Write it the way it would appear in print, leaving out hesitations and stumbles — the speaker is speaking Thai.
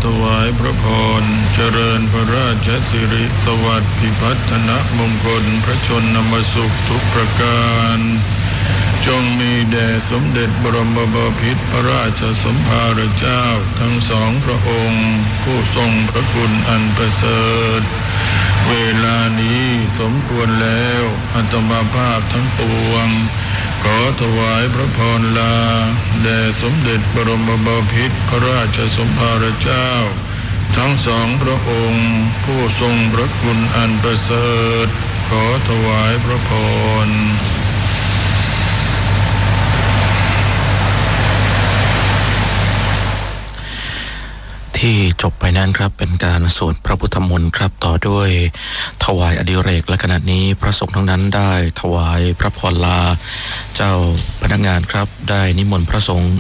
ถวายพระพรเจริญพระราชสิริสวัสดิ์พิพัฒนมงคลพระชนมสุขทุกประการจงมีแด่สมเด็จบรมบพิตรพระราชสมภารเจ้าทั้งสองพระองค์ผู้ทรงพระคุณอันประเสริฐเวลานี้สมควรแล้วอาตมาภาพทั้งปวงขอถวายพระพรลาแด่สมเด็จบรมบพิตรพระราชสมภารเจ้าทั้งสองพระองค์ผู้ทรงพระคุณอันประเสริฐขอถวายพระพรที่จบไปนั้นครับเป็นการสวดพระพุทธมนต์ครับต่อด้วยถวายอดิเรกและขณะนี้พระสงฆ์ทั้งนั้นได้ถวายพระพรลาเจ้าพนักงานครับได้นิมนต์พระสงฆ์